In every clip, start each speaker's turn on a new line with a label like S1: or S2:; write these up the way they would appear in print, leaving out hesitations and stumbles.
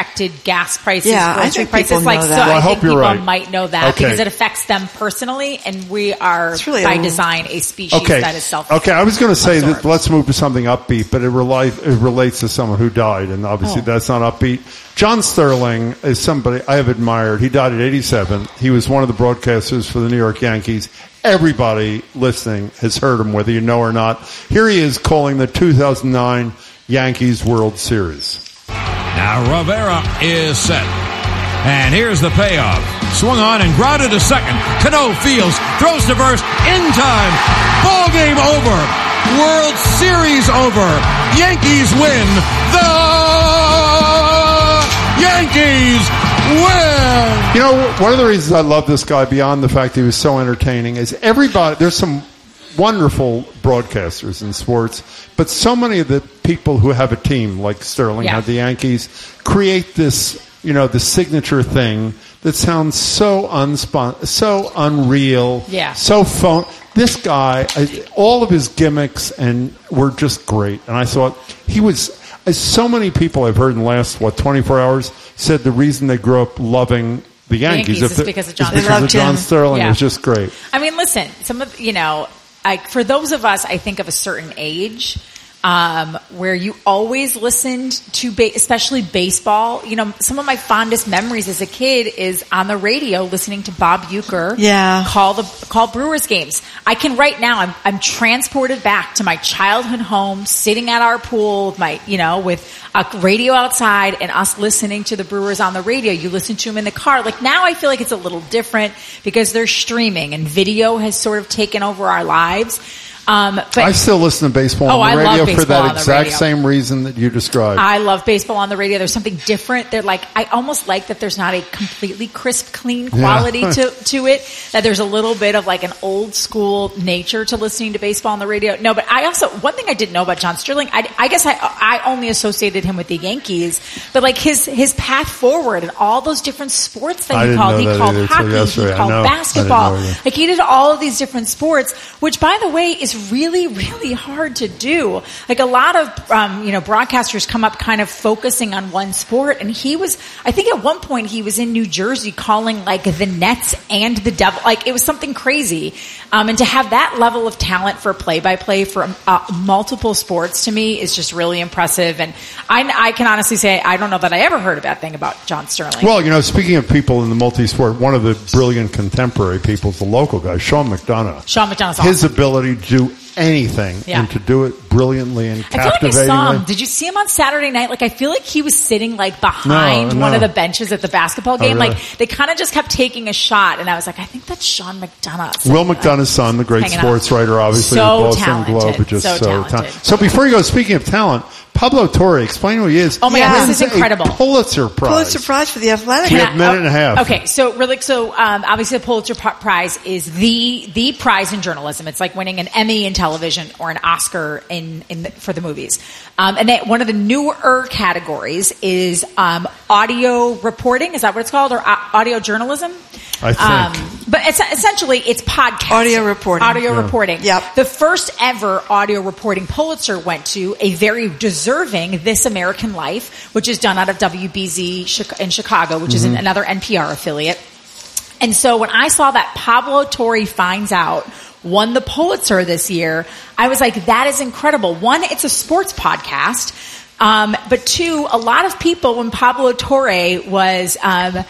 S1: gas prices,
S2: I
S1: grocery
S2: think
S1: prices.
S2: people know that.
S1: So
S3: Well, I
S1: I
S3: hope
S1: think
S3: you're
S1: people
S3: right.
S1: might know that
S3: Okay.
S1: because it affects them personally, and we are
S2: really
S1: by design a species that is self.
S3: Okay, I was going to say that
S1: absorbed.
S3: let's move to something upbeat, but it relates to someone who died, and obviously that's not upbeat. John Sterling is somebody I have admired. He died at 87. He was one of the broadcasters for the New York Yankees. Everybody listening has heard him, whether you know or not. Here he is calling the 2009 Yankees World Series.
S4: Now Rivera is set. And here's the payoff. Swung on and grounded to second. Cano fields, throws to first, in time. Ball game over. World Series over. Yankees win. The Yankees win.
S3: You know, one of the reasons I love this guy, beyond the fact he was so entertaining, is everybody, there's some wonderful broadcasters in sports, but so many of the people who have a team, like Sterling had the Yankees, create this, the signature thing that sounds so so unreal, so phone. This guy, all of his gimmicks were just great, and I thought he was. As so many people I've heard in the last 24 hours said, the reason they grew up loving the Yankees
S1: is because of John.
S3: John Sterling. It was just great.
S1: I mean, listen, some of for those of us, I think of a certain age, where you always listened to, especially baseball. Some of my fondest memories as a kid is on the radio listening to Bob Uecker call Brewers games. I can right now, I'm transported back to my childhood home, sitting at our pool, with a radio outside and us listening to the Brewers on the radio. You listen to them in the car. Like now I feel like it's a little different because they're streaming and video has sort of taken over our lives. But
S3: I still listen to baseball on the radio for that exact same reason that you described.
S1: I love baseball on the radio. There's something different. I almost like that there's not a completely crisp, clean quality to it, that there's a little bit of like an old school nature to listening to baseball on the radio. No, but one thing I didn't know about John Sterling, I guess I only associated him with the Yankees, but like his path forward and all those different sports that he called. He called hockey, he called basketball. Like he did all of these different sports, which by the way is really, really hard to do. Like a lot of, broadcasters come up kind of focusing on one sport. And I think at one point he was in New Jersey calling like the Nets and the Devil. Like it was something crazy. And to have that level of talent for play-by-play for multiple sports to me is just really impressive. And I can honestly say I don't know that I ever heard a bad thing about John Sterling.
S3: Well, speaking of people in the multi-sport, one of the brilliant contemporary people is the local guy, Sean McDonough.
S1: Sean McDonough's awesome.
S3: His ability to do anything and to do it brilliantly and captivatingly.
S1: I feel like I saw him. Did you see him on Saturday night? Like I feel like he was sitting like behind one of the benches at the basketball game.
S3: Really?
S1: Like they kind of just kept taking a shot, and I was like, I think that's Sean McDonough.
S3: Will McDonough's son, the great sports writer, obviously
S1: so
S3: the Boston
S1: talented.
S3: Globe, just
S1: so talented.
S3: So before you go, speaking of talent, Pablo Torre, explain who he is.
S1: Oh my God, this is incredible.
S3: Pulitzer Prize
S2: for the Athletic.
S3: We have a minute and a half.
S1: Okay, so obviously the Pulitzer Prize is the prize in journalism. It's like winning an Emmy in television or an Oscar for the movies. And one of the newer categories is audio reporting. Is that what it's called, or audio journalism?
S3: I think.
S1: But essentially, it's podcasting.
S2: Audio reporting.
S1: Audio reporting.
S2: Yep.
S1: The first ever audio reporting Pulitzer went to a very deserving This American Life, which is done out of WBZ in Chicago, which is another NPR affiliate. And so when I saw that Pablo Torre Finds Out won the Pulitzer this year, I was like, that is incredible. One, it's a sports podcast. But two, a lot of people, when Pablo Torre was, a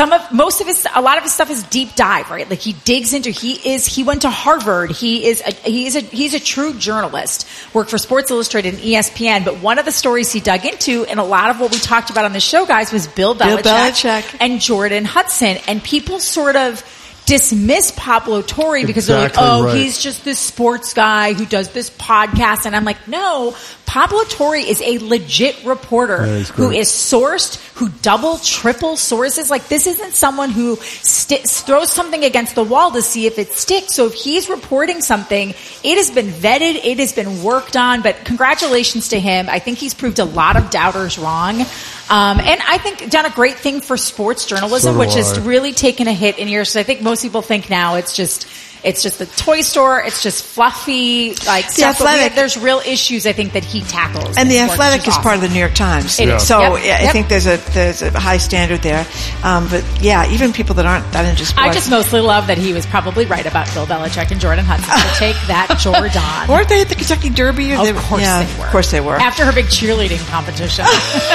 S1: lot of his stuff is deep dive, right? Like he digs into, he went to Harvard. He's a true journalist, worked for Sports Illustrated and ESPN. But one of the stories he dug into, and a lot of what we talked about on the show, guys, was Bill Belichick and Jordan Hudson. And people sort of dismiss Pablo Torre because they're like, he's just this sports guy who does this podcast. And I'm like, no, Pablo Torre is a legit reporter who is sourced, who double, triple sources. Like this isn't someone who throws something against the wall to see if it sticks. So if he's reporting something, it has been vetted, it has been worked on, but congratulations to him. I think he's proved a lot of doubters wrong. And I think done a great thing for sports journalism, which has really taken a hit in years. So I think most people think now it's just, It's just the toy store. It's just fluffy, like
S2: The
S1: stuff.
S2: Athletic.
S1: There's real issues, I think, that he tackles.
S2: And The
S1: in sports,
S2: Athletic
S1: which
S2: is
S1: awesome.
S2: part of the New York Times.
S1: It is.
S2: So
S1: Yep.
S2: I think there's a high standard there. But yeah, even people that aren't that into sports.
S1: I just mostly love that he was probably right about Bill Belichick and Jordan Hudson. So take that, Jordan.
S2: Weren't they at the Kentucky Derby? Or
S1: Of
S2: they,
S1: course
S2: yeah,
S1: they were.
S2: Of course they were.
S1: After her big cheerleading competition.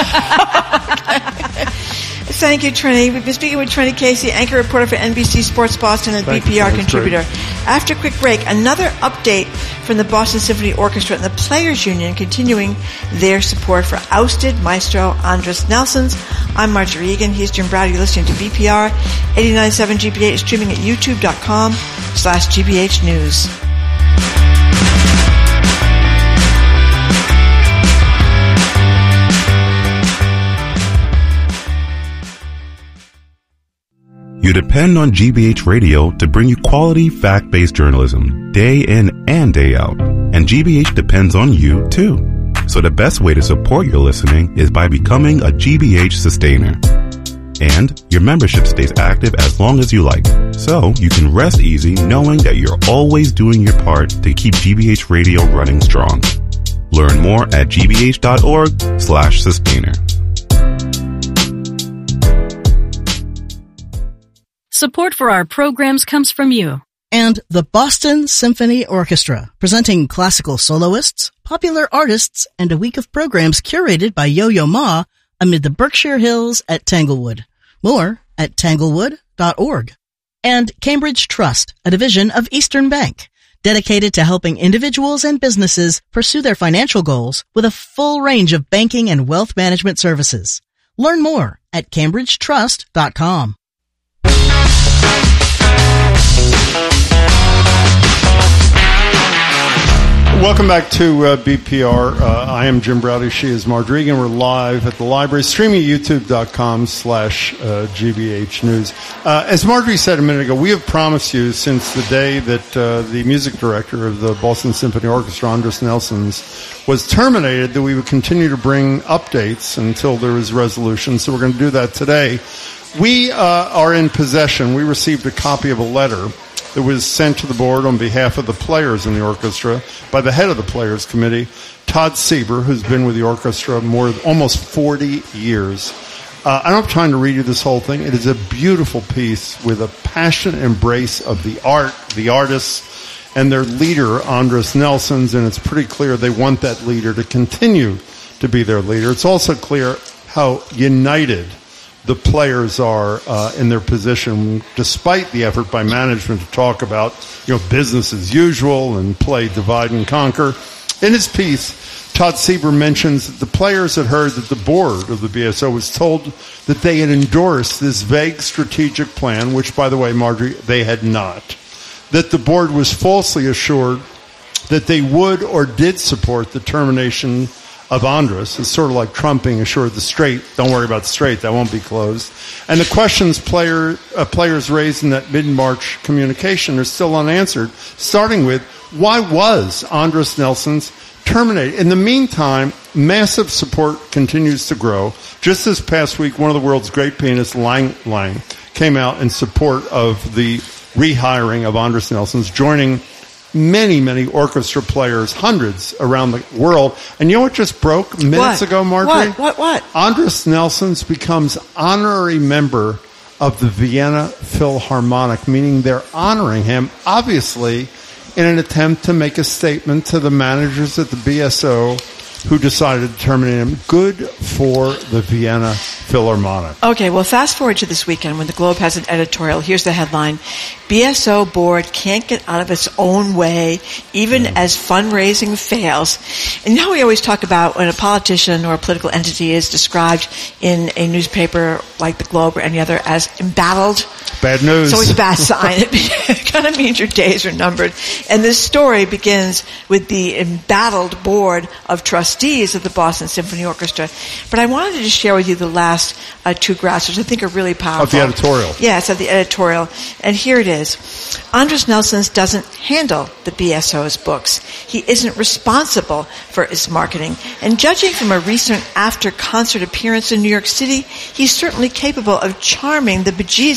S2: Thank you, Trini. We've been speaking with Trini Casey, anchor reporter for NBC Sports Boston and
S3: Thank you,
S2: BPR
S3: Trini.
S2: contributor. After a quick break, another update from the Boston Symphony Orchestra and the Players Union continuing their support for ousted maestro Andros Nelsons. I'm Marjorie Egan. He's Jim Browder. You're listening to BPR 89.7 GBH, streaming at youtube.com/GBH News.
S5: You depend on GBH Radio to bring you quality, fact-based journalism day in and day out. And GBH depends on you, too. So the best way to support your listening is by becoming a GBH sustainer. And your membership stays active as long as you like. So you can rest easy knowing that you're always doing your part to keep GBH Radio running strong. Learn more at gbh.org/sustainer.
S6: Support for our programs comes from you.
S7: And the Boston Symphony Orchestra, presenting classical soloists, popular artists, and a week of programs curated by Yo-Yo Ma amid the Berkshire Hills at Tanglewood. More at tanglewood.org. And Cambridge Trust, a division of Eastern Bank, dedicated to helping individuals and businesses pursue their financial goals with a full range of banking and wealth management services. Learn more at cambridgetrust.com.
S3: Welcome back to BPR. I am Jim Browder. She is Marjorie Egan. We're live at the library, streaming at youtube.com/GBH News. As Marjorie said a minute ago, we have promised you since the day that the music director of the Boston Symphony Orchestra, Andros Nelsons, was terminated, that we would continue to bring updates until there is resolution. So we're going to do that today. We are in possession. We received a copy of a letter that was sent to the board on behalf of the players in the orchestra by the head of the Players Committee, Todd Sieber, who's been with the orchestra almost 40 years. I don't have time to read you this whole thing. It is a beautiful piece with a passionate embrace of the art, the artists, and their leader, Andros Nelsons, and it's pretty clear they want that leader to continue to be their leader. It's also clear how united the players are in their position, despite the effort by management to talk about, business as usual and play divide and conquer. In his piece, Todd Sieber mentions that the players had heard that the board of the BSO was told that they had endorsed this vague strategic plan, which, by the way, Marjorie, they had not. That the board was falsely assured that they would or did support the termination of Andros. It's sort of like Trump being assured the Strait, don't worry about the Strait, that won't be closed. And the questions players raised in that mid-March communication are still unanswered, starting with, why was Andros Nelsons terminated? In the meantime, massive support continues to grow. Just this past week, one of the world's great pianists, Lang Lang, came out in support of the rehiring of Andros Nelsons, joining many, many orchestra players, hundreds around the world. And you know what just broke minutes ago, Marjorie?
S2: What?
S3: Andros Nelsons becomes honorary member of the Vienna Philharmonic, meaning they're honoring him, obviously, in an attempt to make a statement to the managers at the BSO who decided to terminate him. Good for the Vienna Philharmonic.
S2: Okay, well, fast forward to this weekend when the Globe has an editorial. Here's the headline. BSO board can't get out of its own way, even as fundraising fails. And now we always talk about when a politician or a political entity is described in a newspaper like the Globe or any other as embattled.
S3: Bad news.
S2: It's always a bad sign. It kind of means your days are numbered. And this story begins with the embattled board of trustees of the Boston Symphony Orchestra. But I wanted to just share with you the last two graphs, which I think are really powerful.
S3: Of the editorial.
S2: Yes, of the editorial. And here it is. Andros Nelsons doesn't handle the BSO's books. He isn't responsible for its marketing. And judging from a recent after-concert appearance in New York City, he's certainly capable of charming the bejesus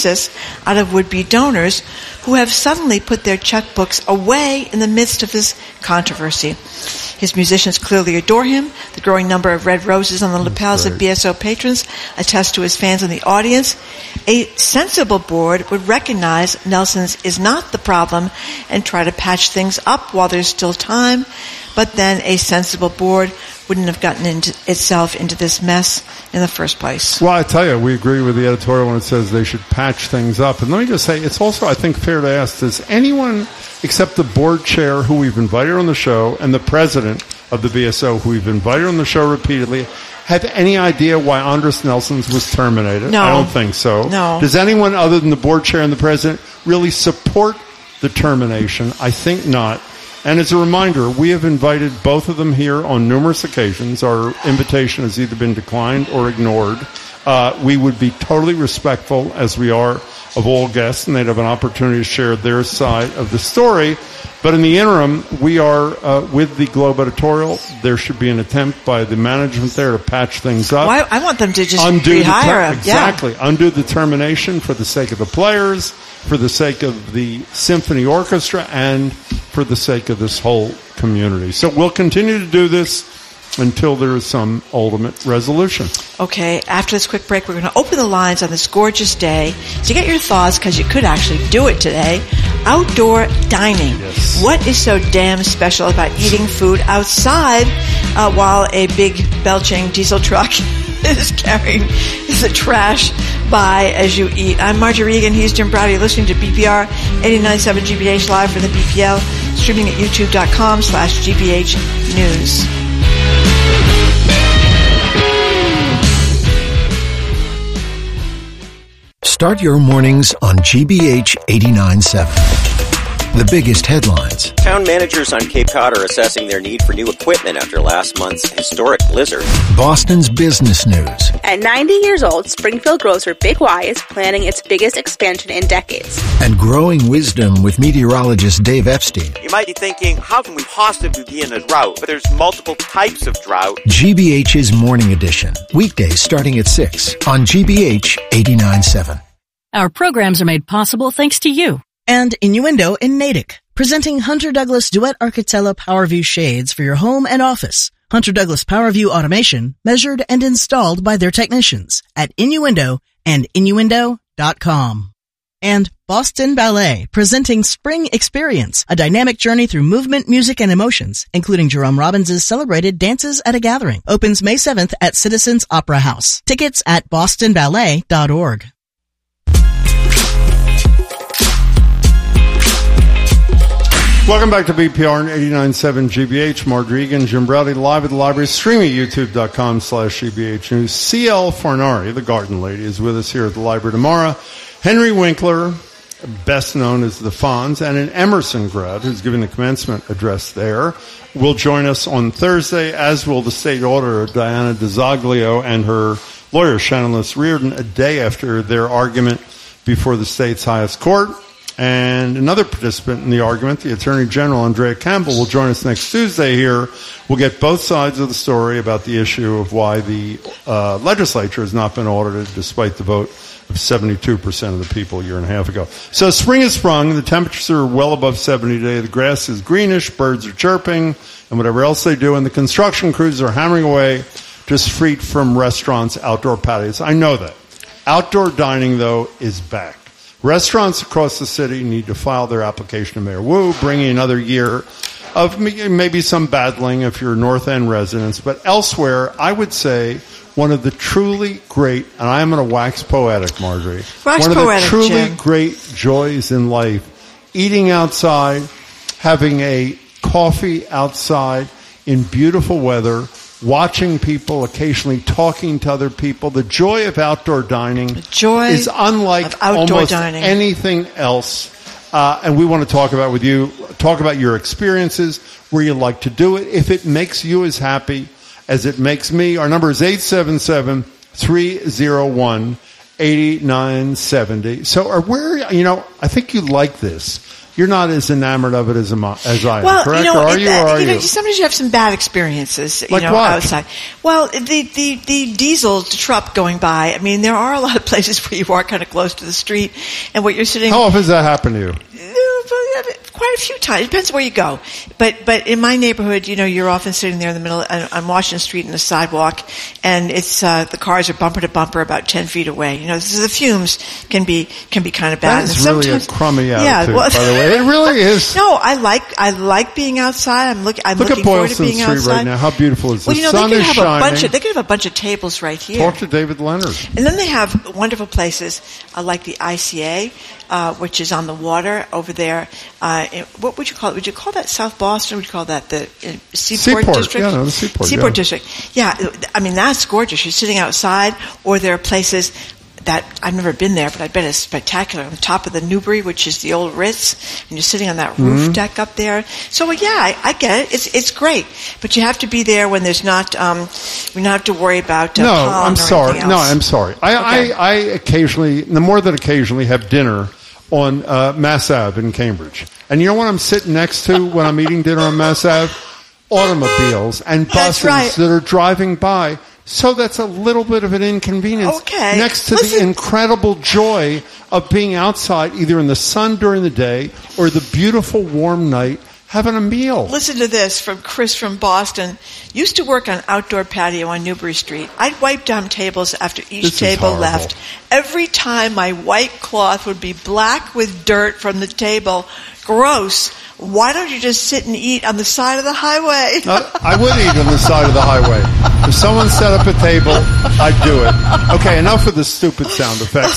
S2: out of would-be donors who have suddenly put their checkbooks away in the midst of this controversy. His musicians clearly adore him. The growing number of red roses on the lapels of BSO patrons attest to his fans in the audience. A sensible board would recognize Nelson's is not the problem and try to patch things up while there's still time. But then a sensible board wouldn't have gotten itself into this mess in the first place.
S3: Well, I tell you, we agree with the editorial when it says they should patch things up. And let me just say, it's also, I think, fair to ask, does anyone except the board chair who we've invited on the show and the president of the BSO who we've invited on the show repeatedly have any idea why Andres Nelson's was terminated?
S2: No.
S3: I don't think so.
S2: No.
S3: Does anyone other than the board chair and the president really support the termination? I think not. And as a reminder, we have invited both of them here on numerous occasions. Our invitation has either been declined or ignored. We would be totally respectful, as we are, of all guests, and they'd have an opportunity to share their side of the story. But in the interim, we are with the Globe editorial. There should be an attempt by the management there to patch things up.
S2: Well, I want them to just rehire him.
S3: Exactly. Yeah. Undo the termination for the sake of the players, for the sake of the symphony orchestra, and for the sake of this whole community. So we'll continue to do this until there is some ultimate resolution.
S2: Okay, after this quick break, we're going to open the lines on this gorgeous day to get your thoughts, because you could actually do it today. Outdoor dining.
S3: Yes.
S2: What is so damn special about eating food outside while a big belching diesel truck is carrying the trash by as you eat? I'm Marjorie Regan. He's Jim Browder. You're listening to BPR 89.7 GBH live from the BPL, streaming at youtube.com/GBH News.
S8: Start your mornings on GBH 89.7. The biggest headlines.
S9: Town managers on Cape Cod are assessing their need for new equipment after last month's historic blizzard.
S8: Boston's business news.
S10: At 90 years old, Springfield grocer Big Y is planning its biggest expansion in decades.
S8: And growing wisdom with meteorologist Dave Epstein.
S11: You might be thinking, how can we possibly be in a drought? But there's multiple types of drought.
S8: GBH's Morning Edition. Weekdays starting at 6 on GBH 89.7.
S6: Our programs are made possible thanks to you.
S7: And Innuendo in Natick, presenting Hunter Douglas Duet Architella PowerView shades for your home and office. Hunter Douglas PowerView automation, measured and installed by their technicians at Innuendo and Innuendo.com. And Boston Ballet, presenting Spring Experience, a dynamic journey through movement, music, and emotions, including Jerome Robbins' celebrated Dances at a Gathering. Opens May 7th at Citizens Opera House. Tickets at bostonballet.org.
S3: Welcome back to BPR 89.7 GBH. Mark Regan, Jim Browder, live at the library, streaming at youtube.com/GBH News. C.L. Fornari, the garden lady, is with us here at the library tomorrow. Henry Winkler, best known as the Fonz, and an Emerson grad who's giving the commencement address there, will join us on Thursday, as will the state auditor, Diana DiZoglio, and her lawyer, Shannon Liss Reardon, a day after their argument before the state's highest court. And another participant in the argument, the Attorney General, Andrea Campbell, will join us next Tuesday here. We'll get both sides of the story about the issue of why the legislature has not been audited, despite the vote of 72% of the people a year and a half ago. So spring has sprung. The temperatures are well above 70 today. The grass is greenish. Birds are chirping. And whatever else they do. And the construction crews are hammering away, just freed from restaurants, outdoor patios. I know that. Outdoor dining, though, is back. Restaurants across the city need to file their application to Mayor Wu, bringing another year of maybe some battling if you're North End residents. But elsewhere, I would say one of the truly great, and I'm going to wax poetic, Marjorie. One of the truly great joys in life, eating outside, having a coffee outside in beautiful weather, watching people, occasionally talking to other people. The joy of outdoor dining is unlike almost anything else. And we want to talk about with you, talk about your experiences, where you like to do it, if it makes you as happy as it makes me. Our number is 877-301-8970. So where, I think you like this. you're not as enamored of it as I am,
S2: well,
S3: correct?
S2: You know,
S3: Or are you?
S2: Sometimes you have some bad experiences,
S3: Like what?
S2: outside. Well, the diesel truck going by. I mean, there are a lot of places where you are kind of close to the street, and what you're sitting.
S3: How often does that happen to you?
S2: Quite a few times. It depends where you go. But in my neighborhood, you're often sitting there in the middle on Washington Street in the sidewalk, and it's the cars are bumper to bumper about 10 feet away. The fumes can be kind of bad.
S3: That's really a crummy attitude, by the way. It really is.
S2: No, I like being outside. I'm looking forward
S3: Boylston
S2: to being
S3: Street
S2: outside
S3: right now. How beautiful is the sun
S2: they
S3: is
S2: could
S3: shining.
S2: They could have a bunch of tables right here.
S3: Talk to David Leonard.
S2: And then they have wonderful places like the ICA, which is on the water over there. What would you call it? Would you call that South Boston? Would you call that the Seaport District?
S3: Yeah, no, the Seaport.
S2: Seaport District. Yeah, I mean, that's gorgeous. You're sitting outside, or there are places that I've never been there, but I bet it's spectacular. On top of the Newbury, which is the old Ritz, and you're sitting on that roof deck up there. So yeah, I get it. It's great, but you have to be there when there's not. We don't have to worry about.
S3: No, I'm sorry. No, I'm sorry. I occasionally, more than occasionally, have dinner on Mass Ave in Cambridge, and you know what I'm sitting next to when I'm eating dinner on Mass Ave? Automobiles and buses that are driving by. So that's a little bit of an inconvenience next to the incredible joy of being outside, either in the sun during the day or the beautiful warm night, having a meal.
S2: Listen to this from Chris from Boston. Used to work on outdoor patio on Newbury Street. I'd wipe down tables after each table left. Every time my white cloth would be black with dirt from the table. Gross. Why don't you just sit and eat on the side of the highway?
S3: I would eat on the side of the highway. If someone set up a table, I'd do it. Okay, enough of the stupid sound effects.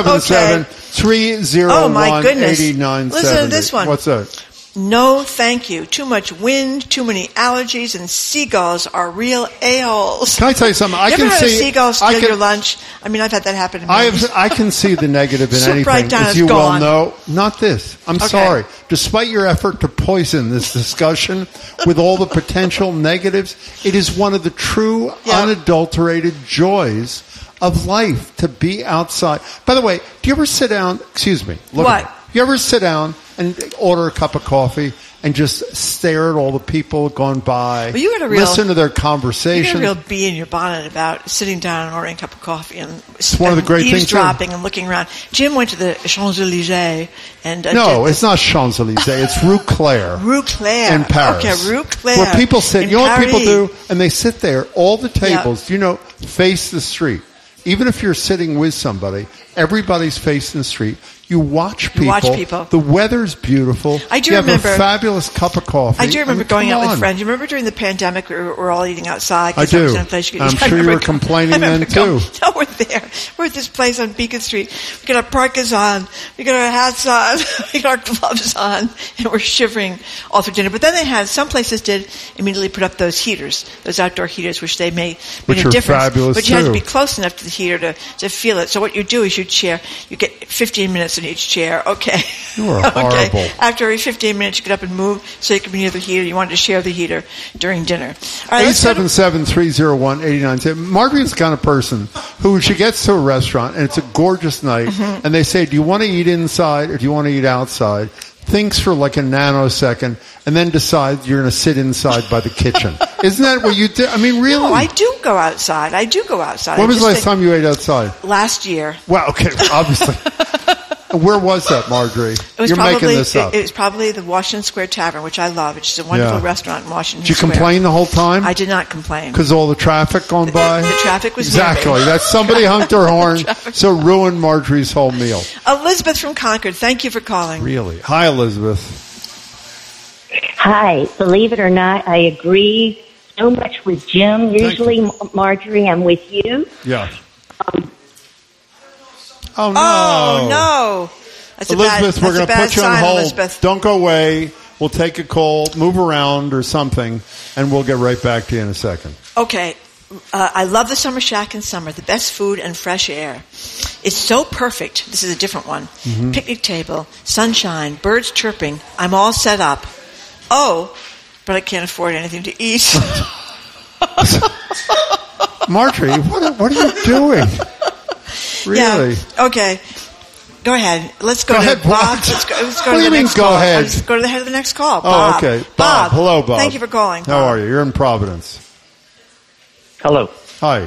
S3: 877-301-8097.
S2: Listen to this one.
S3: What's that?
S2: No, thank you. Too much wind, too many allergies, and seagulls are real a-holes.
S3: Can I tell you something?
S2: You ever had a seagull steal your lunch? I mean, I've had that happen to me.
S3: I can see the negative in anything.
S2: Right down,
S3: as you
S2: gone.
S3: well know. Not this. I'm sorry. Despite your effort to poison this discussion with all the potential negatives, it is one of the true, unadulterated joys of life to be outside. By the way, do you ever sit down? Excuse me. Look
S2: what?
S3: You ever sit down and order a cup of coffee and just stare at all the people gone by, listen to their conversation?
S2: You got a real bee in your bonnet about sitting down and ordering a cup of coffee and
S3: it's one of the great things.
S2: Eavesdropping and looking around. Jim went to the Champs-Élysées and
S3: no, it's not Champs-Élysées. It's Rue Claire.
S2: Rue Claire
S3: in Paris.
S2: Okay, Rue Claire.
S3: Where people sit. You know
S2: Paris.
S3: what people do? And they sit there. All the tables, face the street. Even if you're sitting with somebody, everybody's facing the street. You watch people. The weather's beautiful.
S2: I do
S3: remember.
S2: You have
S3: a fabulous cup of coffee.
S2: I do remember going out with friends. You remember during the pandemic we were all eating outside?
S3: I do.
S2: I'm
S3: sure you were complaining then too.
S2: No, we're there. We're at this place on Beacon Street. We got our parkas on. We got our hats on. We got our gloves on. And we're shivering all through dinner. But then some places did immediately put up those heaters, those outdoor heaters, which they made a difference.
S3: Fabulous
S2: but you had to be close enough to the heater to feel it. So what you do is you get 15 minutes in each chair. Okay.
S3: You are horrible.
S2: After every 15 minutes, you get up and move so you can be near the heater. You wanted to share the heater during dinner.
S3: All right, 877-301-8097. Marjorie's the kind of person who, she gets to a restaurant and it's a gorgeous night, and they say, do you want to eat inside or do you want to eat outside? Thinks for like a nanosecond and then decides you're going to sit inside by the kitchen. Isn't that what you do? I mean, really?
S2: No, I do go outside. When
S3: was the last time you ate outside?
S2: Last year.
S3: Well, okay, obviously. Where was that, Marjorie? Making this up.
S2: It was probably the Washington Square Tavern, which I love, which is a wonderful restaurant in Washington
S3: Square. Did you complain the whole time?
S2: I did not complain.
S3: Because all the traffic going by?
S2: The traffic was
S3: exactly. That's somebody honked their horn, so ruined Marjorie's whole meal.
S2: Elizabeth from Concord, thank you for calling.
S3: Really? Hi, Elizabeth.
S12: Hi. Believe it or not, I agree so much with Jim. Usually, Marjorie, I'm with you.
S3: Yeah.
S2: Oh, no. That's
S3: Elizabeth, we're going to put you on hold.
S2: Elizabeth.
S3: Don't go away. We'll take a call, move around or something, and we'll get right back to you in a second.
S2: Okay. I love the Summer Shack in summer. The best food and fresh air. It's so perfect. This is a different one. Picnic table, sunshine, birds chirping. I'm all set up. Oh, but I can't afford anything to eat.
S3: Marjorie, what are you doing? Really?
S2: Yeah. Okay. Go ahead. Let's go,
S3: Go
S2: to
S3: ahead,
S2: Bob.
S3: what?
S2: Let's go
S3: What
S2: to
S3: do
S2: the
S3: you mean,
S2: next
S3: go
S2: call.
S3: ahead?
S2: Let's go to the head of the next call.
S3: Oh,
S2: Bob.
S3: okay. Bob. Hello, Bob.
S2: Thank you for calling.
S3: How
S2: Bob.
S3: are you? You're in Providence.
S13: Hello.
S3: Hi.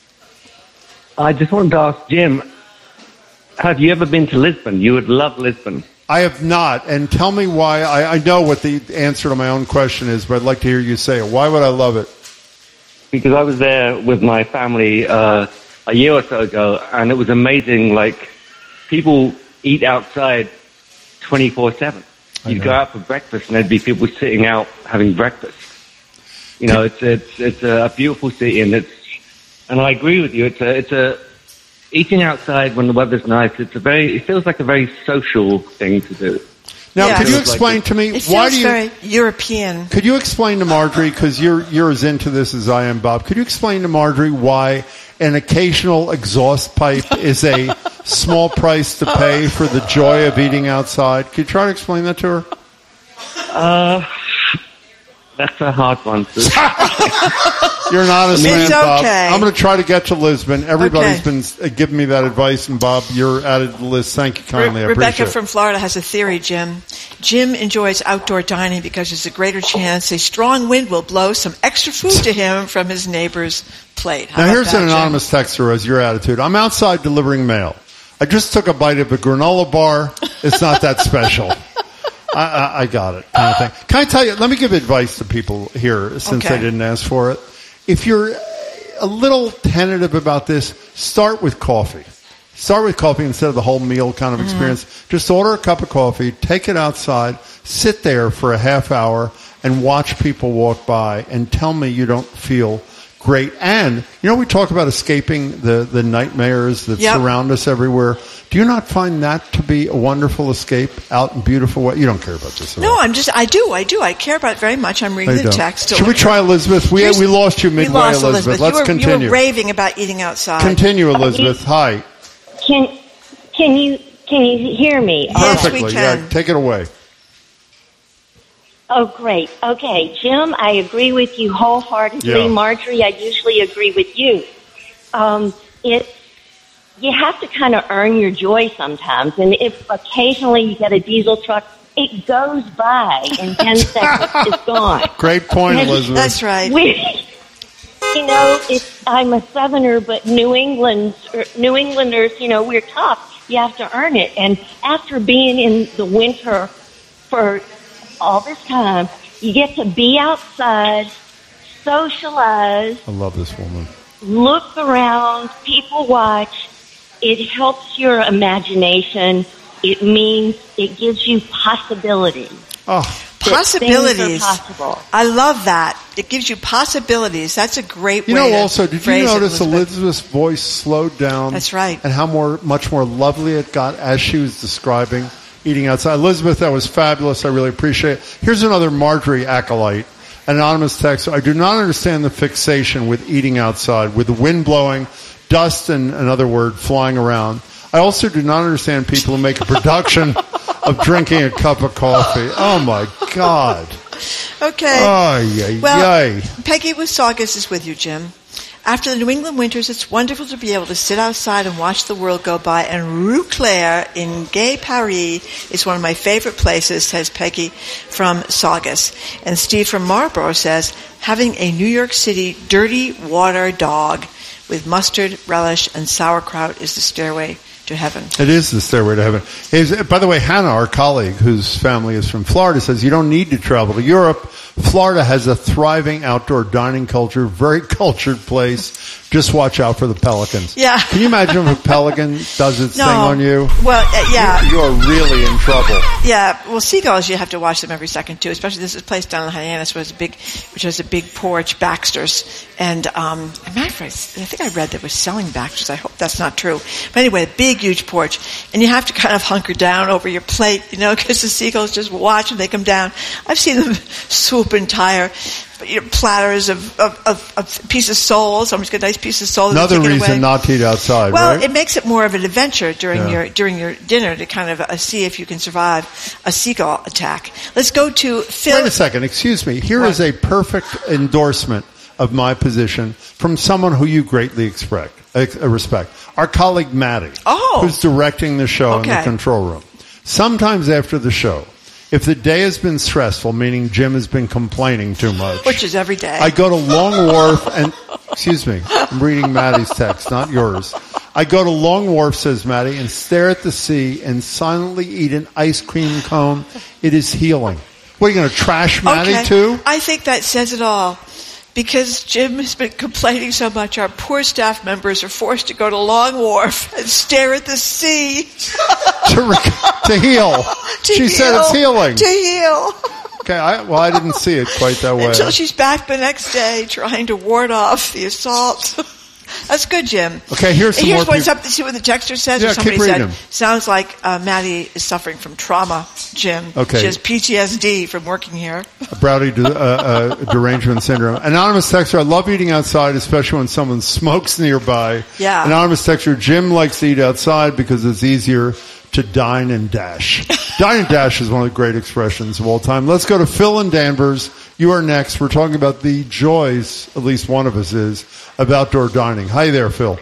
S13: I just wanted to ask Jim, have you ever been to Lisbon? You would love Lisbon.
S3: I have not, and tell me why. I know what the answer to my own question is, but I'd like to hear you say it. Why would I love it?
S13: Because I was there with my family a year or so ago, and it was amazing. Like, people eat outside 24/7. You'd go out for breakfast, and there'd be people sitting out having breakfast. You know, it's a beautiful city, and I agree with you. It's a eating outside when the weather's nice. It feels like a very social thing to do.
S3: Now, could you explain to me
S2: why do you? Very European.
S3: Could you explain to Marjorie, because you're as into this as I am, Bob? Could you explain to Marjorie why an occasional exhaust pipe is a small price to pay for the joy of eating outside? Could you try to explain that to her?
S13: That's a hard one.
S3: You're an honest man, Bob.
S2: Okay.
S3: I'm going to try to get to Lisbon. Everybody's been giving me that advice, and Bob, you're added to the list. Thank you kindly. I
S2: Rebecca
S3: appreciate it.
S2: from Florida has a theory, Jim. Jim enjoys outdoor dining because there's a greater chance a strong wind will blow some extra food to him from his neighbor's plate. How
S3: Now,
S2: about
S3: here's
S2: that,
S3: an
S2: Jim?
S3: anonymous texter as your attitude. I'm outside delivering mail. I just took a bite of a granola bar. It's not that special. I got it, kind of thing. Can I tell you, let me give advice to people here since they didn't ask for it. If you're a little tentative about this, start with coffee. Start with coffee instead of the whole meal kind of experience. Just order a cup of coffee, take it outside, sit there for a half hour, and watch people walk by, and tell me you don't feel great. And, you know, we talk about escaping the nightmares that surround us everywhere. Do you not find that to be a wonderful escape out in beautiful way? You don't care about this at all.
S2: No, I do. I care about it very much. I'm reading the text.
S3: Should we try Elizabeth? We lost you midway, Elizabeth. Let's continue.
S2: You were raving about eating outside.
S3: Continue, Elizabeth. Hi.
S12: Can you hear me?
S3: Perfectly.
S2: Yes, we can.
S3: Yeah, take it away.
S12: Oh, great. Okay, Jim, I agree with you wholeheartedly.
S3: Yeah.
S12: Marjorie, I usually agree with you. You have to kind of earn your joy sometimes, and if occasionally you get a diesel truck, it goes by in 10 seconds. It's gone.
S3: Great point, Elizabeth.
S2: That's right.
S12: I'm a Southerner, but New Englanders, we're tough. You have to earn it. And after being in the winter for all this time, you get to be outside, socialize.
S3: I love this woman.
S12: Look around, people watch. It helps your imagination. It means it gives you possibilities.
S3: Oh,
S2: possibilities.
S12: Things are possible.
S2: I love that. It gives you possibilities. That's a great way
S3: You know,
S2: to
S3: also, did you
S2: phrase it,
S3: notice Elizabeth's voice slowed down?
S2: That's right.
S3: And how much more lovely it got as she was describing eating outside. Elizabeth, that was fabulous. I really appreciate it. Here's another Marjorie acolyte. An anonymous text. I do not understand the fixation with eating outside, with the wind blowing, dust and another word flying around. I also do not understand people who make a production of drinking a cup of coffee. Oh, my God.
S2: Okay. Peggy with Saugus is with you, Jim. After the New England winters, it's wonderful to be able to sit outside and watch the world go by. And Rue Claire in Gay Paris is one of my favorite places, says Peggy from Saugus. And Steve from Marlborough says, having a New York City dirty water dog with mustard, relish, and sauerkraut is the stairway to heaven.
S3: It is the stairway to heaven. By the way, Hannah, our colleague, whose family is from Florida, says you don't need to travel to Europe. Florida has a thriving outdoor dining culture, very cultured place. Just watch out for the pelicans.
S2: Yeah.
S3: Can you imagine if a pelican does its thing on you?
S2: Well, yeah.
S3: You're really in trouble.
S2: Yeah. Well, seagulls, you have to watch them every second, too, especially this is a place down in Hyannis which has a big porch, Baxter's. And, I think I read they were selling Baxter's. I hope that's not true. But anyway, a big, huge porch. And you have to kind of hunker down over your plate, because the seagulls just watch and they come down. I've seen them swoop entire platters of piece of sole. Somebody's got a nice piece of sole.
S3: Another reason not to eat outside,
S2: right? It makes it more of an adventure during your dinner to kind of see if you can survive a seagull attack. Let's go to Phil.
S3: Wait a second. Excuse me. Here is a perfect endorsement of my position from someone who you greatly respect. Our colleague Maddie, who's directing the show in the control room. Sometimes after the show, if the day has been stressful, meaning Jim has been complaining too much,
S2: which is every day,
S3: I go to Long Wharf and, excuse me, I'm reading Maddie's text, not yours. I go to Long Wharf, says Maddie, and stare at the sea and silently eat an ice cream cone. It is healing. What, are you going to trash Maddie too?
S2: I think that says it all. Because Jim has been complaining so much, our poor staff members are forced to go to Long Wharf and stare at the sea.
S3: to heal. She said it's healing.
S2: To heal.
S3: Okay, I didn't see it quite that way.
S2: Until she's back the next day trying to ward off the assault. That's good, Jim.
S3: Okay, here's
S2: what's up to see what the texter says.
S3: Yeah,
S2: or somebody
S3: keep reading.
S2: said, sounds like Maddie is suffering from trauma, Jim.
S3: Okay.
S2: She has PTSD from working here.
S3: Browdy derangement syndrome. Anonymous texter, I love eating outside, especially when someone smokes nearby.
S2: Yeah.
S3: Anonymous texter, Jim likes to eat outside because it's easier to dine and dash. Dine and dash is one of the great expressions of all time. Let's go to Phil and Danvers. You are next. We're talking about the joys, at least one of us is, of outdoor dining. Hi there, Phil.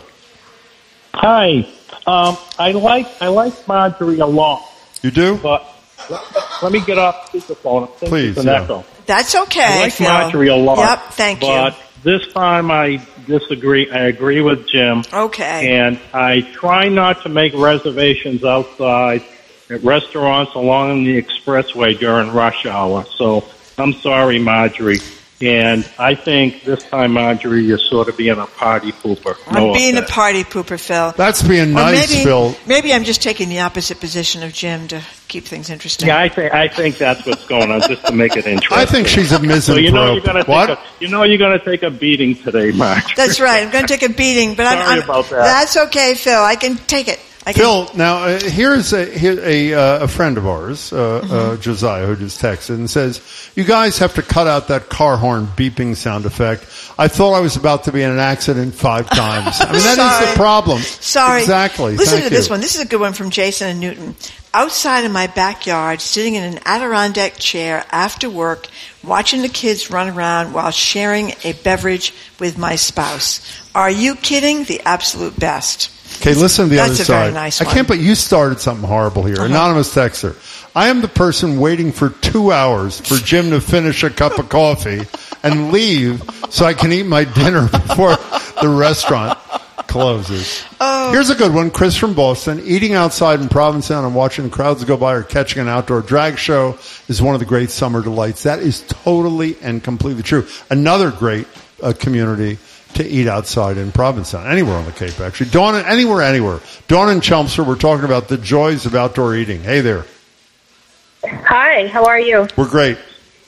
S14: Hi. I like Marjorie a lot.
S3: You do?
S14: But let me get off speakerphone.
S3: Please.
S14: It's an echo.
S2: That's okay,
S14: I like
S2: Phil.
S14: Marjorie a lot.
S2: Yep, thank you.
S14: But this time I disagree. I agree with Jim.
S2: Okay.
S14: And I try not to make reservations outside at restaurants along the expressway during rush hour. So I'm sorry, Marjorie. And I think this time, Marjorie, you're sort of being a party pooper.
S2: I'm being a party pooper, Phil.
S3: That's being nice, Phil.
S2: Maybe I'm just taking the opposite position of Jim to keep things interesting.
S14: Yeah, I think that's what's going on, just to make it interesting.
S3: I think she's a misanthrope.
S14: So you're going to take a beating today, Mark.
S2: That's right. I'm going to take a beating, but
S14: Sorry about that.
S2: That's okay, Phil. I can take it.
S3: Phil, now here's a friend of ours, Josiah, who just texted and says, "You guys have to cut out that car horn beeping sound effect. I thought I was about to be in an accident 5 times. I mean, that is the problem."
S2: Sorry.
S3: Exactly.
S2: Listen
S3: Thank
S2: to this
S3: you.
S2: one. This is a good one from Jason and Newton. Outside in my backyard, sitting in an Adirondack chair after work, watching the kids run around while sharing a beverage with my spouse. Are you kidding? The absolute best.
S3: Okay, listen to the other side.
S2: That's a very nice one.
S3: I can't, but you started something horrible here. Anonymous texter. I am the person waiting for 2 hours for Jim to finish a cup of coffee and leave so I can eat my dinner before the restaurant closes. Here's a good one. Chris from Boston. Eating outside in Provincetown and watching crowds go by or catching an outdoor drag show is one of the great summer delights. That is totally and completely true. Another great community to eat outside in Provincetown. Anywhere on the Cape, actually. Anywhere. Dawn and Chelmsford, we're talking about the joys of outdoor eating. Hey there.
S15: Hi, how are you?
S3: We're great.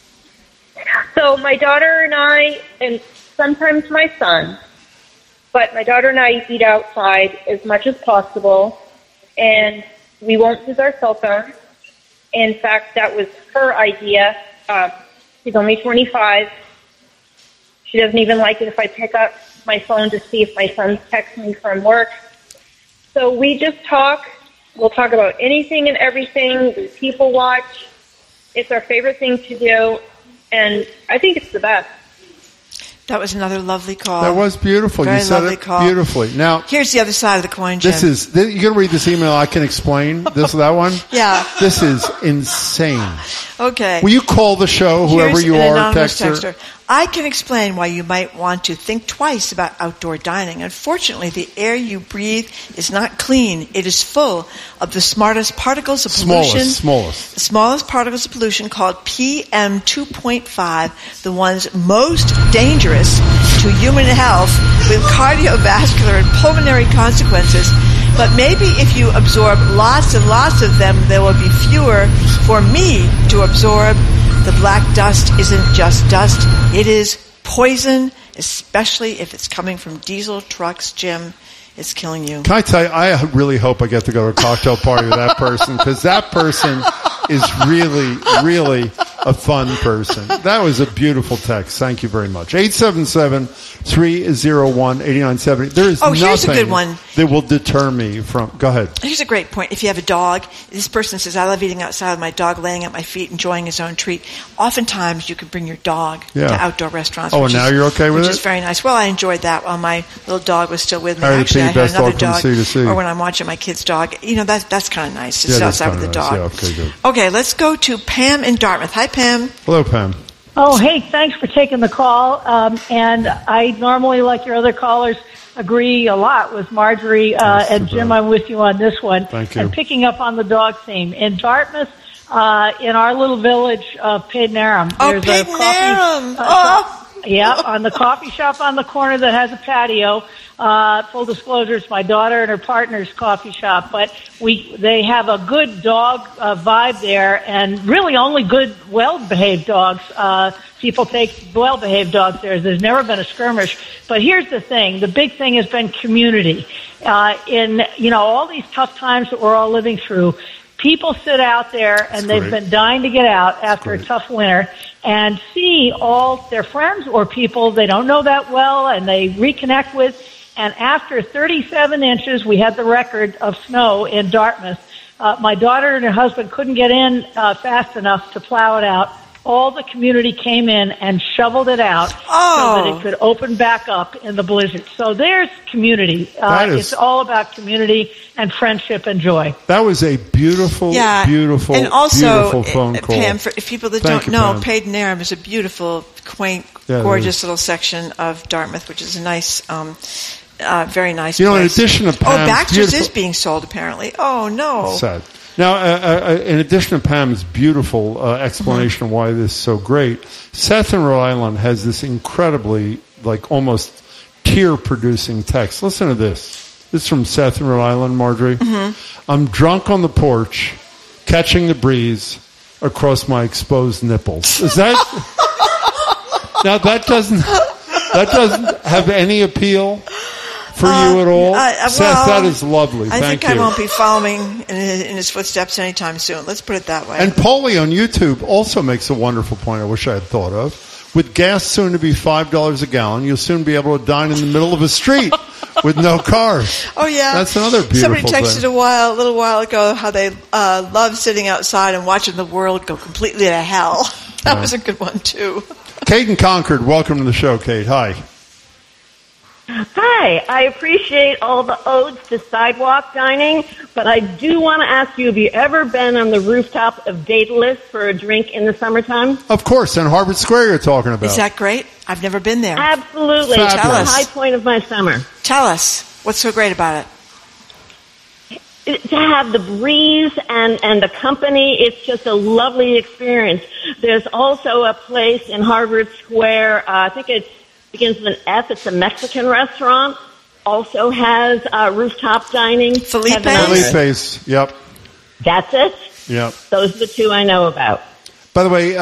S15: So my daughter and I, and sometimes my son, but my daughter and I eat outside as much as possible, and we won't use our cell phones. In fact, that was her idea. She's only 25. She doesn't even like it if I pick up my phone to see if my son's texting me from work. So we just talk. We'll talk about anything and everything. We people watch. It's our favorite thing to do, and I think it's the best.
S2: That was another lovely call.
S3: That was beautiful.
S2: Very
S3: you said
S2: lovely
S3: it
S2: call.
S3: beautifully. Now,
S2: here's the other side of the coin, Jim.
S3: You're going to read this email. I can explain that one.
S2: Yeah.
S3: This is insane.
S2: Okay.
S3: Will you call the show, whoever you are, texter?
S2: I can explain why you might want to think twice about outdoor dining. Unfortunately, the air you breathe is not clean. It is full of the smallest particles of pollution. The smallest particles of pollution called PM 2.5, the ones most dangerous to human health with cardiovascular and pulmonary consequences. But maybe if you absorb lots and lots of them, there will be fewer for me to absorb. The black dust isn't just dust. It is poison, especially if it's coming from diesel trucks, Jim. It's killing you.
S3: Can I tell you, I really hope I get to go to a cocktail party with that person, because that person is really, really a fun person. That was a beautiful text. Thank you very much. 877-301-8970. There is
S2: here's a
S3: nothing
S2: good one.
S3: that will deter me from... Go ahead.
S2: Here's a great point. If you have a dog, this person says, I love eating outside with my dog laying at my feet, enjoying his own treat. Oftentimes, you can bring your dog to outdoor restaurants.
S3: Oh, and now you're okay with it?
S2: Which is very nice. Well, I enjoyed that while my little dog was still with me.
S3: Harry
S2: Actually, I
S3: P.,
S2: had another
S3: best dog
S2: dog.
S3: from C to C.
S2: Or when I'm watching my kid's dog. That's kind of nice to sit outside with the dog.
S3: Yeah, okay, good.
S2: Okay, let's go to Pam in Dartmouth. Hi, Pam.
S3: Hello, Pam.
S16: Oh, hey, thanks for taking the call. And I normally, like your other callers, agree a lot with Marjorie and Jim. I'm with you on this one.
S3: Thank you.
S16: And picking up on the dog theme. In Dartmouth, in our little village of Padenarum, there's a coffee on the coffee shop on the corner that has a patio. Full disclosure, it's my daughter and her partner's coffee shop, but they have a good dog vibe there, and really only good, well-behaved dogs. People take well-behaved dogs there. There's never been a skirmish. But here's the thing: the big thing has been community. In all these tough times that we're all living through, people sit out there and they've been dying to get out after a tough winter and see all their friends or people they don't know that well and they reconnect with. And after 37 inches, we had the record of snow in Dartmouth. My daughter and her husband couldn't get in fast enough to plow it out. All the community came in and shoveled it out so that it could open back up in the blizzard. So there's community. It's all about community and friendship and joy.
S3: That was a beautiful, beautiful,
S2: and also,
S3: beautiful phone call.
S2: Pam, for people that don't know, Padenarum is a beautiful, quaint, gorgeous little section of Dartmouth, which is a nice... very nice place.
S3: In addition to Pam's
S2: Baxter's is being sold, apparently. Oh, no.
S3: Sad. Now, in addition to Pam's beautiful explanation of why this is so great, Seth in Rhode Island has this incredibly, almost tear-producing text. Listen to this. This is from Seth in Rhode Island, Marjorie. I'm drunk on the porch, catching the breeze across my exposed nipples. Is that... Now, that doesn't have any appeal for you at all? Seth, that is lovely. Thank you.
S2: I think I won't be following in his footsteps anytime soon. Let's put it that way.
S3: And Paulie on YouTube also makes a wonderful point I wish I had thought of. With gas soon to be $5 a gallon, you'll soon be able to dine in the middle of a street with no cars.
S2: Oh, yeah.
S3: That's another beautiful thing.
S2: Somebody texted a little while ago how they love sitting outside and watching the world go completely to hell. That was a good one, too.
S3: Kate in Concord, welcome to the show, Kate. Hi.
S17: Hi, I appreciate all the odes to sidewalk dining, but I do want to ask you, have you ever been on the rooftop of Daedalus for a drink in the summertime?
S3: Of course, in Harvard Square you're talking about.
S2: Is that great? I've never been there.
S17: Absolutely.
S3: Fabulous.
S17: It's the high point of my summer.
S2: Tell us. What's so great about
S17: it? To have the breeze and the company, it's just a lovely experience. There's also a place in Harvard Square, I think it begins with an F, it's a Mexican restaurant, also has rooftop dining.
S3: Felipe's, yep.
S17: That's it?
S3: Yep.
S17: Those are the two I know about.
S3: By the way,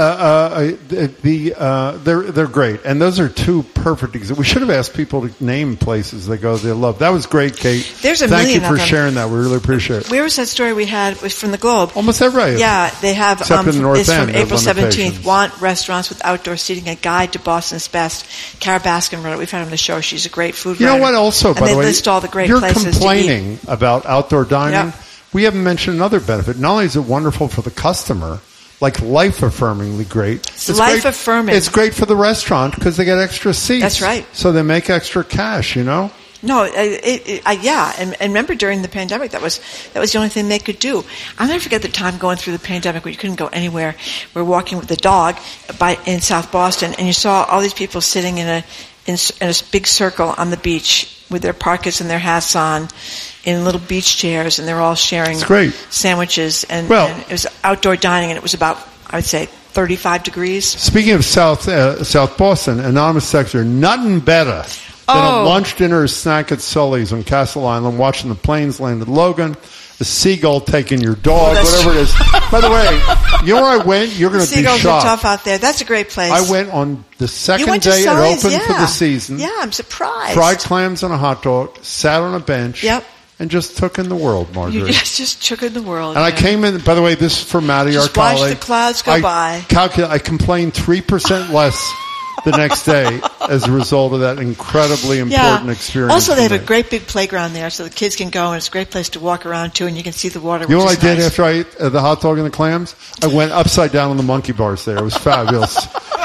S3: they're great, and those are two perfect examples. We should have asked people to name places they go they love. That was great, Kate.
S2: There's a
S3: Thank
S2: million
S3: you for
S2: of them.
S3: sharing that. We really appreciate it.
S2: Where was that story we had from the Globe?
S3: Almost everywhere.
S2: Yeah, they have.
S3: Except in the North
S2: it's
S3: End,
S2: from April 17th.
S3: limitations.
S2: Want restaurants with outdoor seating? A guide to Boston's best. Kara Baskin wrote it. We've had her on the show. She's a great food
S3: You
S2: writer.
S3: know what? Also,
S2: and
S3: by
S2: they
S3: the way,
S2: list all the great
S3: you're
S2: places
S3: complaining
S2: to eat.
S3: about outdoor dining.
S2: Yep.
S3: We haven't mentioned another benefit. Not only is it wonderful for the customer, like life-affirming great. It's
S2: life-affirming.
S3: It's great for the restaurant because they get extra seats.
S2: That's right.
S3: So they make extra cash, you know?
S2: No, and remember during the pandemic, that was the only thing they could do. I'll never forget the time going through the pandemic where you couldn't go anywhere. We were walking with the dog in South Boston, and you saw all these people sitting in a big circle on the beach with their parkas and their hats on, in little beach chairs, and they're all sharing sandwiches. And it was outdoor dining, and it was about, I would say, 35 degrees.
S3: Speaking of South Boston, anonymous texter, nothing better than a lunch, dinner, or snack at Sully's on Castle Island, watching the planes land at Logan, a seagull taking your dog, whatever it is. By the way, you know where I went? You're going to be shocked.
S2: Seagulls are tough out there. That's a great place.
S3: I went on the second
S2: it
S3: day it opened
S2: yeah.
S3: for the season.
S2: Yeah, I'm surprised.
S3: Fried clams on a hot dog, sat on a bench.
S2: Yep.
S3: and just took in the world, Marjorie.
S2: You just took in the world.
S3: And I came in, by the way, this is for Maddie, our colleague.
S2: Watch the clouds go by.
S3: I complained 3% less the next day as a result of that incredibly important experience.
S2: Also, they have a great big playground there, so the kids can go, and it's a great place to walk around, too, and you can see the water,
S3: You know what I did after I ate the hot dog and the clams? I went upside down on the monkey bars there. It was fabulous.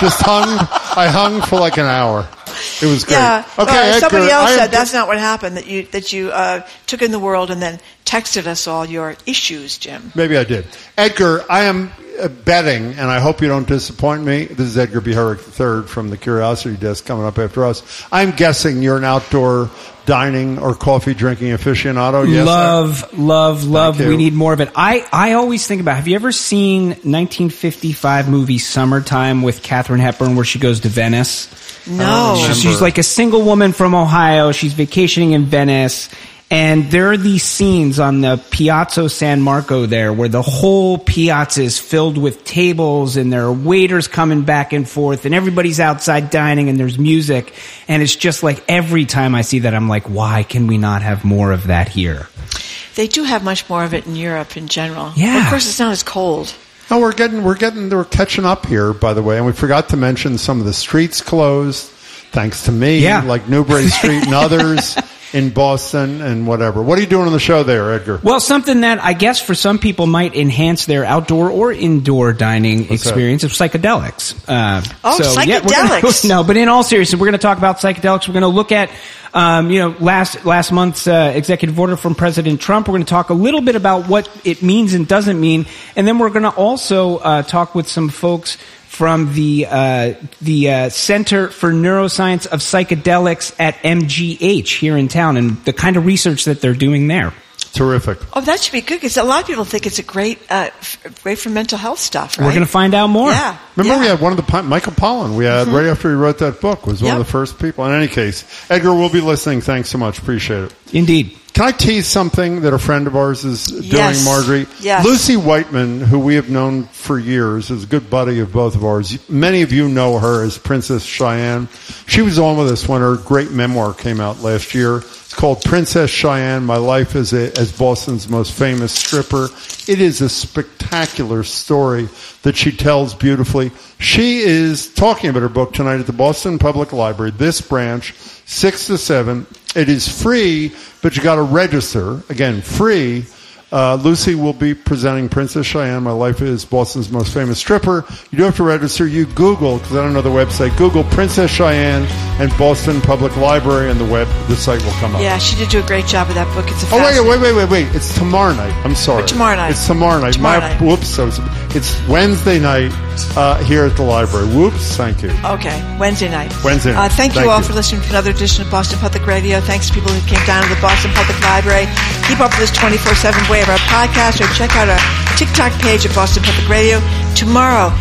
S3: I hung for like an hour. It was great.
S2: Yeah.
S3: Okay, Edgar,
S2: somebody else said that's not what happened, that you took in the world and then texted us all your issues, Jim.
S3: Maybe I did. Edgar, I am betting, and I hope you don't disappoint me. This is Edgar B. Herrick III from the Curiosity Desk coming up after us. I'm guessing you're an outdoor dining or coffee drinking aficionado. Yes,
S18: love. We need more of it. I always think about, have you ever seen 1955 movie Summertime with Katharine Hepburn where she goes to Venice?
S2: No.
S18: She's like a single woman from Ohio. She's vacationing in Venice. And there are these scenes on the Piazza San Marco there where the whole piazza is filled with tables and there are waiters coming back and forth and everybody's outside dining and there's music. And it's just like every time I see that, I'm like, why can we not have more of that here?
S2: They do have much more of it in Europe in general.
S18: Yeah.
S2: But of course, it's not as cold.
S3: No, we're catching up here, by the way. And we forgot to mention some of the streets closed, thanks to me, like Newbury Street and others. In Boston and whatever. What are you doing on the show there, Edgar?
S18: Well, something that I guess for some people might enhance their outdoor or indoor dining experience of psychedelics.
S2: Psychedelics.
S18: No, but in all seriousness, we're going to talk about psychedelics. We're going to look at, last month's executive order from President Trump. We're going to talk a little bit about what it means and doesn't mean. And then we're going to also talk with some folks from the Center for Neuroscience of Psychedelics at MGH here in town and the kind of research that they're doing there.
S3: Terrific.
S2: Oh, that should be good because a lot of people think it's a great for mental health stuff, right?
S18: We're going to find out more.
S2: Yeah.
S3: Remember we had one of the, Michael Pollan, we had right after he wrote that book, was one of the first people. In any case, Edgar, we'll be listening. Thanks so much. Appreciate it.
S18: Indeed.
S3: Can I tease something that a friend of ours is doing, Marjorie?
S2: Yes.
S3: Lucy Whiteman, who we have known for years, is a good buddy of both of ours. Many of you know her as Princess Cheyenne. She was on with us when her great memoir came out last year. It's called Princess Cheyenne, My Life as Boston's Most Famous Stripper. It is a spectacular story that she tells beautifully. She is talking about her book tonight at the Boston Public Library, this branch, 6 to 7. It is free, but you got to register. Again, free. Lucy will be presenting Princess Cheyenne, My Life as Boston's Most Famous Stripper. You do have to register. You Google, because I don't know the website, Google Princess Cheyenne and Boston Public Library, and the site will come up.
S2: Yeah, she did do a great job with that book. It's a
S3: wait. It's tomorrow night. I'm sorry.
S2: Tomorrow night.
S3: It's tomorrow night. Whoops. It's Wednesday night here at the library. Whoops. Thank you.
S2: Okay. Wednesday night.
S3: Thank
S2: you all for listening to another edition of Boston Public Radio. Thanks to people who came down to the Boston Public Library. Keep up with this 24/7 way of our podcast, or check out our TikTok page at Boston Public Radio. Tomorrow,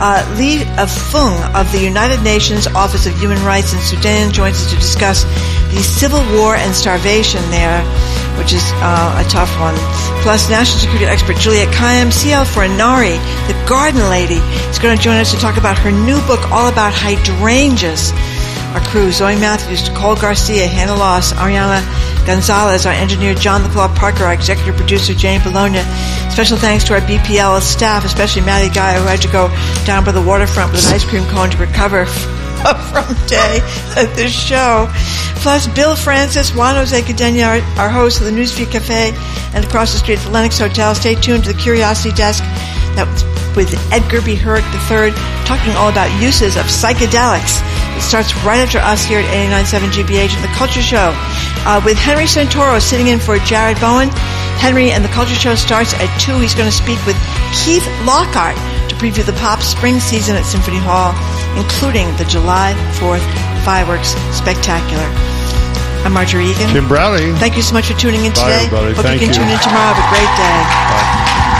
S2: Li Fung of the United Nations Office of Human Rights in Sudan joins us to discuss the civil war and starvation there, which is a tough one. Plus, national security expert Juliet Kayyem, CL Fornari, the garden lady, is going to join us to talk about her new book all about hydrangeas. Our crew, Zoe Matthews, Nicole Garcia, Hannah Loss, Ariana Gonzalez, our engineer John LaClaw Parker, our executive producer Jane Bologna. Special thanks to our BPL staff, especially Matty Guy, who had to go down by the waterfront with an ice cream cone to recover from day at this show. Plus, Bill Francis, Juan Jose Cadena, our host of the Newsview Cafe, and across the street at the Lenox Hotel. Stay tuned to the Curiosity Desk. That was with Edgar B. Herrick III, talking all about uses of psychedelics. It starts right after us here at 89.7 GBH and The Culture Show with Henry Santoro sitting in for Jared Bowen. Henry and The Culture Show starts at 2. He's going to speak with Keith Lockhart to preview the pop spring season at Symphony Hall, including the July 4th Fireworks Spectacular. I'm Marjorie Egan.
S3: Jim Browdy.
S2: Thank you so much for tuning in today.
S3: Bye, everybody.
S2: Hope you can tune in tomorrow. Have a great day.
S3: Bye.